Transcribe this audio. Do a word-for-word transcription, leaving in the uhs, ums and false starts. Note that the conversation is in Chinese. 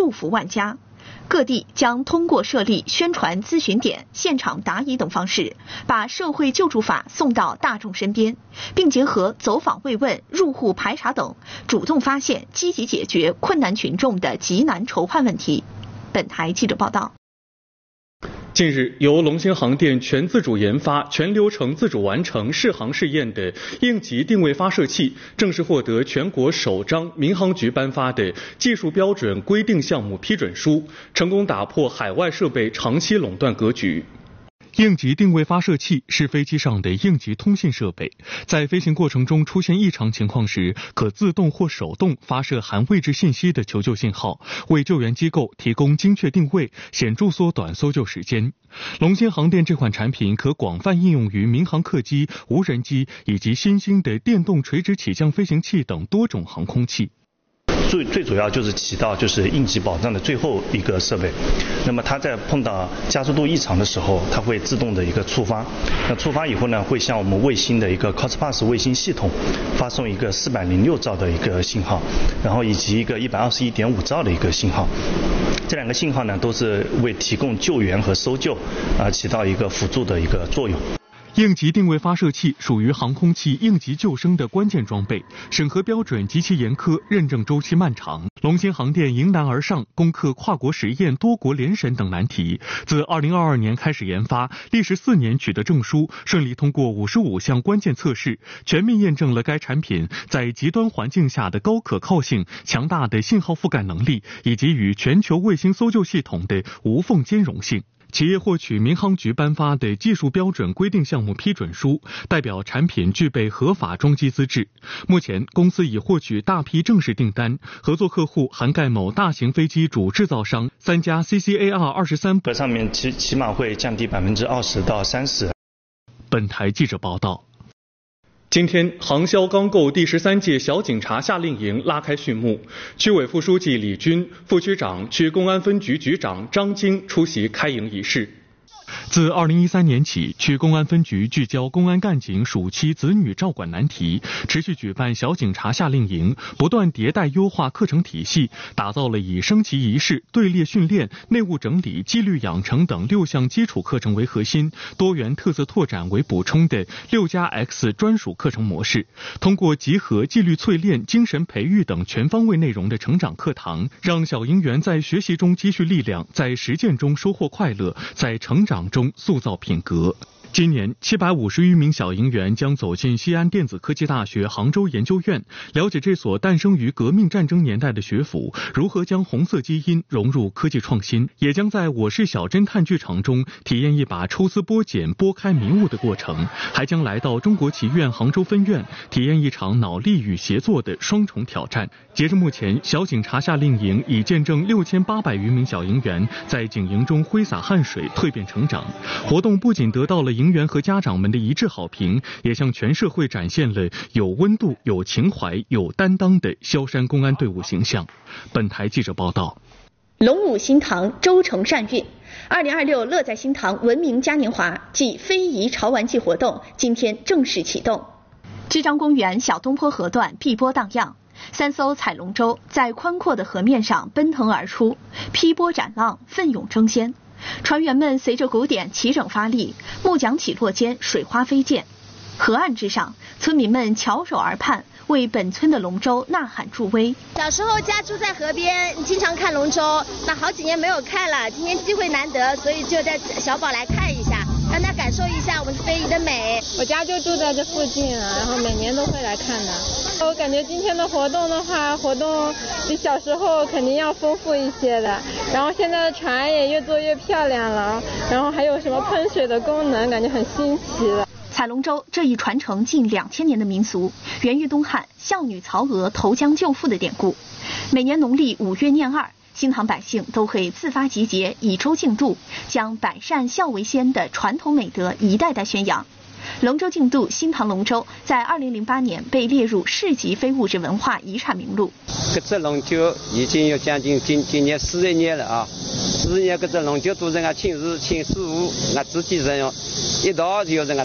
祝福万家。各地将通过设立宣传咨询点、现场答疑等方式，把社会救助法送到大众身边，并结合走访慰问、入户排查等，主动发现、积极解决困难群众的急难愁盼问题。本台记者报道。 近日，由龙兴航电全自主研发、全流程自主完成试航试验的应急定位发射器，正式获得全国首张民航局颁发的技术标准规定项目批准书，成功打破海外设备长期垄断格局。应急定位发射器是飞机上的应急通信设备，在飞行过程中出现异常情况时，可自动或手动发射含位置信息的求救信号，为救援机构提供精确定位，显著缩短搜救时间。龙兴航电这款产品可广泛应用于民航客机、无人机以及新兴的电动垂直起降飞行器等多种航空器。 最最主要就是起到就是应急保障的最后一个设备。那么它在碰到加速度异常的时候，它会自动的一个触发。那触发以后呢，会向我们卫星的一个 Cosmos 卫星系统发送一个四百零六兆的一个信号，然后以及一个一百二十一点五兆的一个信号。这两个信号呢，都是为提供救援和搜救啊、呃、起到一个辅助的一个作用。 应急定位发射器属于航空器应急救生的关键装备，审核标准极其严苛，认证周期漫长。龙兴航电迎难而上，攻克跨国实验、多国联审等难题。自二零二二年开始研发，历时四年取得证书，顺利通过五十五项关键测试，全面验证了该产品在极端环境下的高可靠性、强大的信号覆盖能力，以及与全球卫星搜救系统的无缝兼容性。企业获取民航局颁发的技术标准规定项目批准书，代表产品具备合法装机资质。目前，公司已获取大批正式订单，合作客户涵盖某大型飞机主制造商、三家 C C A R 二十三， 上面起起码会降低百分之二十到三十。 本台记者报道。今天，航销钢构第十三届小警察夏令营拉开序幕，区委副书记李军、副区长、区公安分局局长张晶出席开营仪式。自二零一三年起，区公安分局聚焦公安干警暑期子女照管难题，持续举办小警察夏令营，不断迭代优化课程体系，打造了以升旗仪式、队列训练、内务整理、纪律养成等六项基础课程为核心，多元特色拓展为补充的六加 X 专属课程模式。通过集合纪律淬炼、精神培育等全方位内容的成长课堂，让小营员在学习中积蓄力量，在实践中收获快乐，在成长中塑造品格。今年，七百五十余名小营员将走进西安电子科技大学杭州研究院，了解这所诞生于革命战争年代的学府如何将红色基因融入科技创新，也将在我是小侦探剧场中体验一把抽丝剥茧、拨开迷雾的过程，还将来到中国棋院杭州分院体验一场脑力与协作的双重挑战。截至目前，小警察夏令营已见证六千八百余名小营员在警营中挥洒汗水、蜕变成长。活动不仅得到了营员和家长们的一致好评，也向全社会展现了有温度、有情怀、有担当的萧山公安队伍形象。本台记者报道。 龙舞新塘洲城善运，二零二六乐在新塘文明嘉年华暨非遗潮玩季活动今天正式启动。支章公园小东坡河段碧波荡漾，三艘彩龙舟在宽阔的河面上奔腾而出，劈波斩浪，奋勇争先。船员们随着鼓点齐整发力，木桨起落间水花飞溅。河岸之上，村民们翘首而盼，为本村的龙舟呐喊助威。 小时候家住在河边，经常看龙舟，那好几年没有看了，今天机会难得，所以就带小宝来看一下，让他感受一下我们非遗的美。 我家就住在这附近啊，然后每年都会来看的。我感觉今天的活动的话，活动比小时候肯定要丰富一些的，然后现在的船也越做越漂亮了，然后还有什么喷水的功能，感觉很新奇的。 踩龙舟这一传承近两千年的民俗，源于东汉孝女曹娥投江救父的典故。每年农历五月廿二，新塘百姓都会自发集结，以舟竞渡，将百善孝为先的传统美德一代代宣扬。龙舟竞渡新塘龙舟在二零零八年被列入市级非物质文化遗产名录。 这只龙舟已经有将近今今年四十年了啊！四十年，这只龙舟都是俺亲自亲师傅，俺自己人用，一到就有人俺